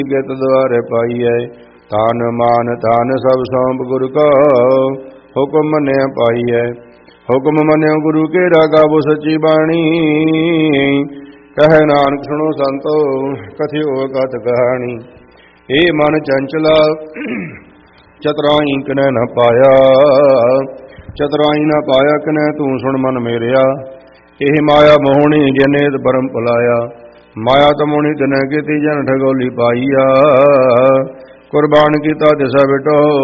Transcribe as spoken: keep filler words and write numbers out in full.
ਗਿਤ ਦੁਆਰੇ ਪਾਈਐ। ਤਾਨ ਮਾਨ ਤਾਨ ਸਭ ਸੌਂਪ ਗੁਰ ਕਾ, ਹੁਕਮ ਮੰਨਿਆ ਪਾਈਐ। ਹੁਕਮ ਮੰਨਿਓ ਗੁਰੂ ਕੇ ਗਾਵੋ ਸੱਚੀ ਬਾਣੀ, ਕਹੈ ਨਾਨਕ ਸੁਣੋ ਸੰਤੋ ਕਥਿਓ ਕਥ ਕਹਾਣੀ। ਏ ਮਨ ਚੰਚਲਾ ਚਤੁਰਾਈ ਕਨੈ ਨ ਪਾਇਆ, ਚਤੁਰਾਈ ਨ ਪਾਇਆ ਕਨੈ ਤੂੰ ਸੁਣ ਮਨ ਮੇਰਿਆ। ਇਹ ਮਾਇਆ ਮੋਹਣੀ ਜਨੇਤ ਪਰਮ ਭੁਲਾਇਆ, ਮਾਇਆ ਤਮੋਣੀ ਤਨੈ ਕੀਤੀ ਜਨ ਠਗੋਲੀ ਪਾਈਆ। ਕੁਰਬਾਨ ਕੀਤਾ ਤਿਸਾ ਬਿਟੋ